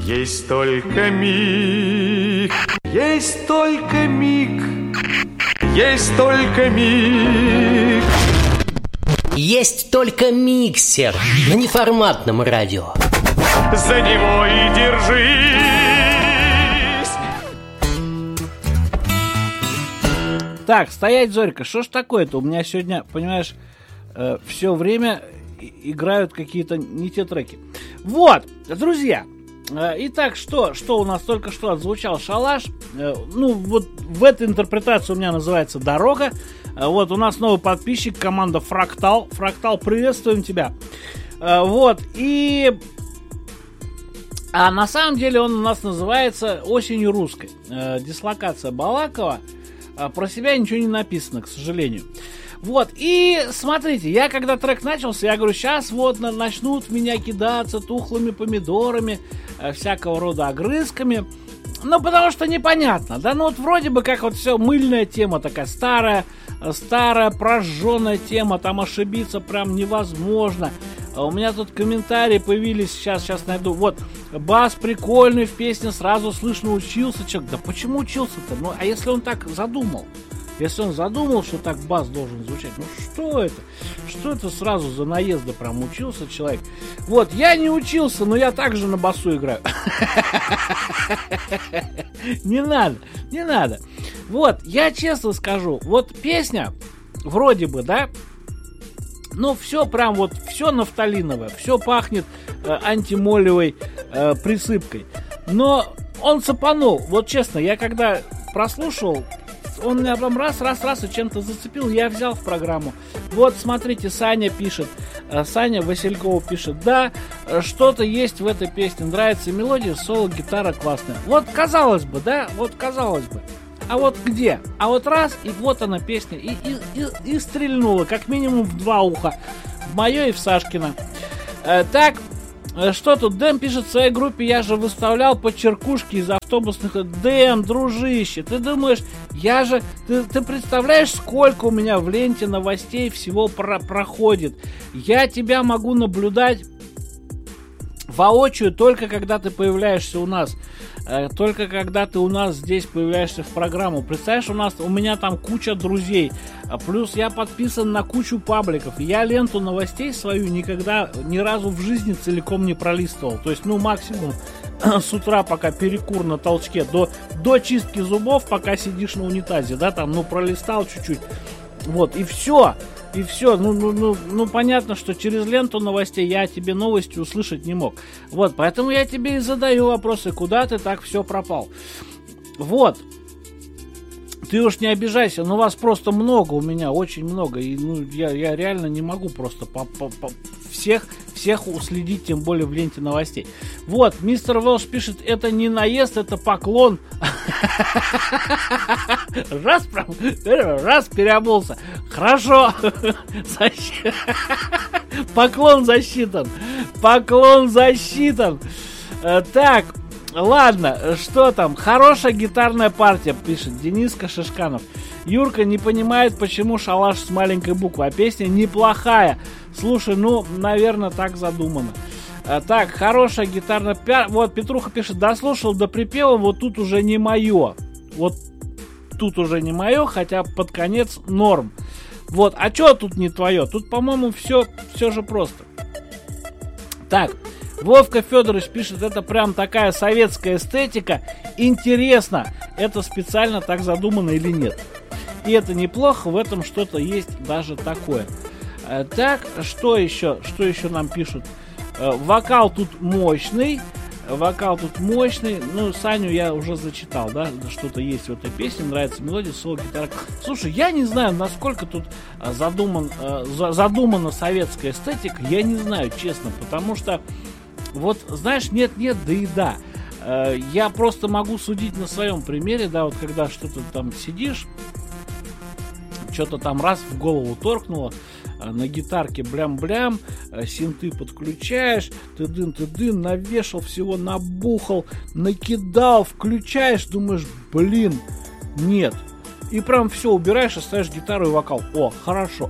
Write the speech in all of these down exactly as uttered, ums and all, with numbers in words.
Есть только миг, есть только миг, есть только миг. Есть только миксер на неформатном радио. За него и держись. Так, стоять, Зорька, что ж такое-то? У меня сегодня, понимаешь, э, все время играют какие-то не те треки. Вот, друзья. Э, итак, что, что у нас только что отзвучал «Шалаш». Э, ну, вот в этой интерпретации у меня называется «Дорога». Э, вот, у нас новый подписчик, команда «Фрактал». «Фрактал», приветствуем тебя. Э, вот, и... А на самом деле он у нас называется «Осенью русской». Э, дислокация Балакова. Э, про себя ничего не написано, к сожалению. Вот, и смотрите, я когда трек начался, я говорю, сейчас вот начнут в меня кидаться тухлыми помидорами, э, всякого рода огрызками. Ну, потому что непонятно, да, ну вот вроде бы как вот все мыльная тема такая, старая, старая прожженная тема, там ошибиться прям невозможно. У меня тут комментарии появились, сейчас, сейчас найду. Вот, бас прикольный в песне, сразу слышно, учился человек. Да почему учился-то? Ну, а если он так задумал? Если он задумал, что так бас должен звучать, ну что это? Что это сразу за наезда прям учился человек? Вот, я не учился, но я также на басу играю. Не надо, не надо. Вот, я честно скажу, вот песня, вроде бы, да, ну, все прям вот, все нафталиновое, все пахнет э, антимолевой э, присыпкой. Но он цепанул. Вот честно, я когда прослушал, он меня прям раз, раз, раз и чем-то зацепил, я взял в программу. Вот, смотрите, Саня пишет, э, Саня Василькова пишет, да, что-то есть в этой песне, нравится мелодия, соло, гитара классная. Вот, казалось бы, да, вот, казалось бы. А вот где? А вот раз, и вот она песня, и, и, и, и стрельнула, как минимум в два уха. В мое и в Сашкино. Э, так, что тут? Дэм пишет в своей группе, я же выставлял подчеркушки из автобусных. Дэм, дружище, ты думаешь, я же... Ты, ты представляешь, сколько у меня в ленте новостей всего про- проходит? Я тебя могу наблюдать воочию только когда ты появляешься у нас. Только когда ты у нас здесь появляешься в программу. Представляешь, у нас, у меня там куча друзей. Плюс я подписан на кучу пабликов. Я ленту новостей свою никогда, ни разу в жизни целиком не пролистывал. То есть, ну, максимум с утра, пока перекур на толчке, до, до чистки зубов, пока сидишь на унитазе, да, там, ну, пролистал чуть-чуть. Вот, и все. И все, ну, ну, ну, ну, понятно, что через ленту новостей я тебе новости услышать не мог. Вот, поэтому я тебе и задаю вопросы, куда ты так все пропал. Вот. Ты уж не обижайся, но вас просто много у меня, очень много. И ну, я, я реально не могу просто по, по, по всех, всех уследить, тем более в ленте новостей. Вот, мистер Велш пишет, это не наезд, это поклон. Раз, раз переобулся. Хорошо. Поклон засчитан. Поклон засчитан. Так, ладно, что там? Хорошая гитарная партия, пишет Дениска Шишканов. Юрка не понимает, почему «Шалаш» с маленькой буквы, а песня неплохая. Слушай, ну, наверное, так задумано. А, так, хорошая гитарная... Вот, Петруха пишет, дослушал до припева, вот тут уже не мое. Вот тут уже не мое, хотя под конец норм. Вот, а что тут не твое? Тут, по-моему, все, все же просто. Так, Вовка Федорович пишет, это прям такая советская эстетика. Интересно, это специально так задумано или нет? И это неплохо, в этом что-то есть даже такое. Так, что еще? Что еще нам пишут? Вокал тут мощный. Вокал тут мощный. Ну, Саню я уже зачитал, да? Что-то есть в этой песне. Нравится мелодия, соло, гитара. Слушай, я не знаю, насколько тут задуман, задумана советская эстетика. Я не знаю, честно. Потому что, вот, знаешь, нет-нет, да и да. Я просто могу судить на своем примере, да, вот когда что-то там сидишь, что-то там раз в голову торкнуло, на гитарке блям-блям, синты подключаешь, ты-дын-ты-дын, навешал всего, набухал, накидал, включаешь, думаешь, блин, нет, и прям все убираешь, оставишь гитару и вокал. О, хорошо.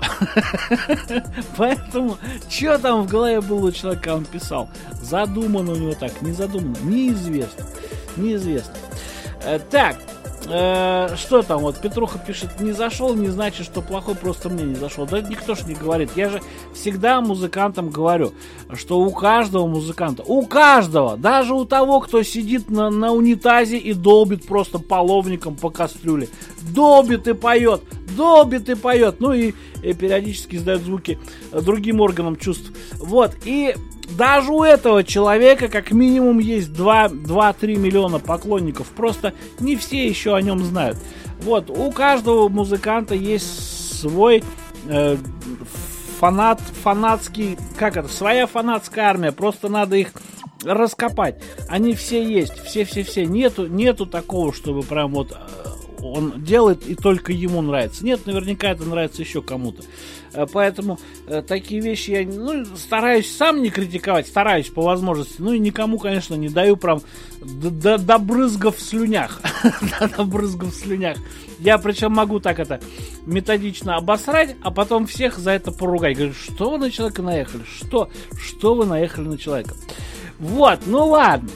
Поэтому, что там в голове было у человека, он писал. Задумано у него так, не задумано, неизвестно. Неизвестно. Так. Э, что там, вот Петруха пишет, не зашел, не значит, что плохой, просто мне не зашел. Да никто ж не говорит. Я же всегда музыкантам говорю, что у каждого музыканта, у каждого, даже у того, кто сидит на, на унитазе и долбит просто половником по кастрюле, долбит и поет, долбит и поет, ну и, и периодически издает звуки другим органам чувств. Вот, и даже у этого человека как минимум есть два-три миллиона поклонников. Просто не все еще о нем знают. Вот, у каждого музыканта есть свой э, фанат, фанатский, как это, своя фанатская армия. Просто надо их раскопать. Они все есть, все-все-все. Нету, нету такого, чтобы прям вот э, он делает и только ему нравится. Нет, наверняка это нравится еще кому-то. Поэтому э, такие вещи я ну, стараюсь сам не критиковать, стараюсь по возможности. Ну и никому, конечно, не даю прям до, до брызгов в слюнях. До брызгов в слюнях. Я причем могу так это методично обосрать, а потом всех за это поругать. Говорю, что вы на человека наехали? Что? Что вы наехали на человека? Вот, ну ладно.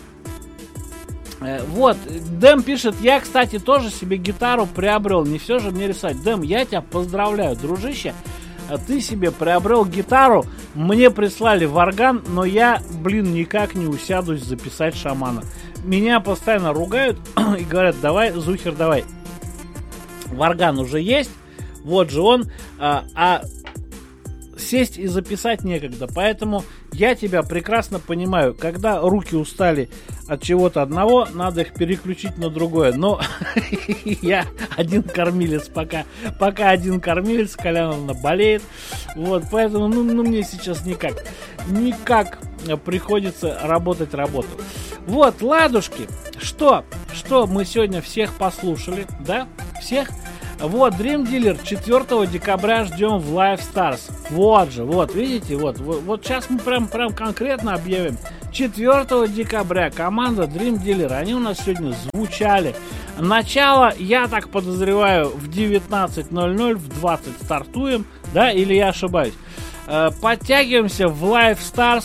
Вот, Дэм пишет, я, кстати, тоже себе гитару приобрел, не все же мне рисовать. Дэм, я тебя поздравляю, дружище, ты себе приобрел гитару, мне прислали варган, но я, блин, никак не усядусь записать шамана. Меня постоянно ругают и говорят, давай, Зухер, давай. Варган уже есть, вот же он, а, а сесть и записать некогда, поэтому я тебя прекрасно понимаю, когда руки устали от чего-то одного, надо их переключить на другое, но я один кормилец, пока, пока один кормилец, Коляновна болеет, вот, поэтому, ну, ну, мне сейчас никак, никак приходится работать работу. Вот, ладушки, что, что мы сегодня всех послушали, да, всех? Вот, Dream Dealer четвёртого декабря ждем в Live Stars. Вот же, вот, видите, вот, вот, вот сейчас мы прям, прям конкретно объявим. четвёртого декабря команда Dream Dealer, они у нас сегодня звучали. Начало, я так подозреваю, в девятнадцать ноль ноль, в двадцать стартуем, да, или я ошибаюсь. Э, подтягиваемся в Live Stars,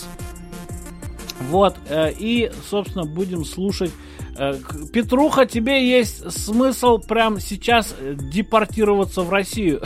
вот, э, и, собственно, будем слушать. Петруха, тебе есть смысл прямо сейчас депортироваться в Россию.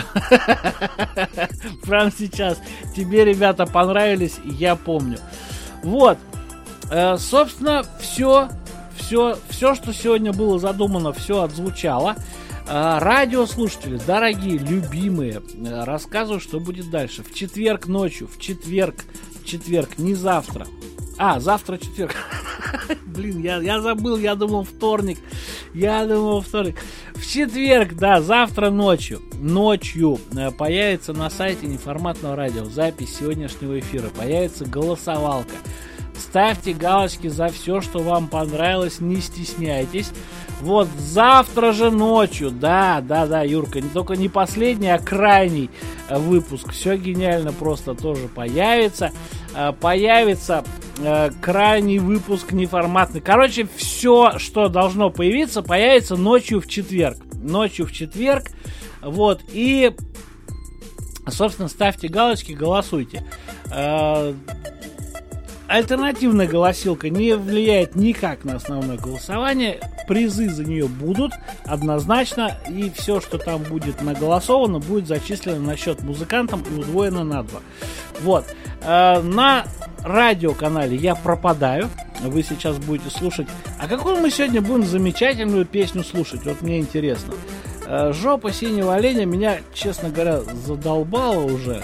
Прямо сейчас. Тебе, ребята, понравились, я помню. Вот. Собственно, все, все, все, что сегодня было задумано, все отзвучало. Радиослушатели, дорогие, любимые, рассказываю, что будет дальше. В четверг ночью, в четверг, в четверг, не завтра. А, завтра четверг. Блин, я, я забыл, я думал вторник. Я думал вторник. В четверг, да, завтра ночью. Ночью появится на сайте Неформатного радио запись сегодняшнего эфира. Появится голосовалка. Ставьте галочки за все, что вам понравилось, не стесняйтесь. Вот завтра же ночью, да, да, да, Юрка, не только не последний, а крайний выпуск. Все гениально просто тоже появится. Появится э, крайний выпуск неформатный. Короче, все, что должно появиться, появится ночью в четверг. Ночью в четверг. Вот, и, собственно, ставьте галочки, голосуйте. Э, альтернативная голосилка не влияет никак на основное голосование. Призы за нее будут однозначно. И все, что там будет наголосовано, будет зачислено на счет музыкантам и удвоено на два. Вот. Э, на радиоканале я пропадаю. Вы сейчас будете слушать. А какую мы сегодня будем замечательную песню слушать? Вот мне интересно. Э, Жопа синего оленя меня, честно говоря, задолбала уже.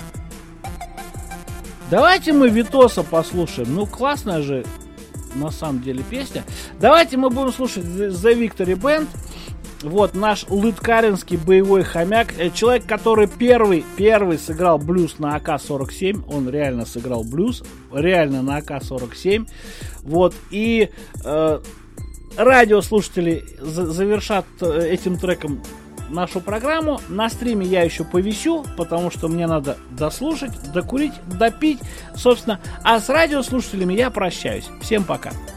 Давайте мы Витоса послушаем. Ну, классная же на самом деле песня. Давайте мы будем слушать The Victory Band. Вот наш лыткаринский боевой хомяк. Человек, который первый, первый сыграл блюз на а ка сорок семь. Он реально сыграл блюз. Реально на а ка сорок семь. Вот. И э, радиослушатели за- завершат этим треком нашу программу. На стриме я еще повисю, потому что мне надо дослушать, докурить, допить. Собственно, а с радиослушателями я прощаюсь. Всем пока.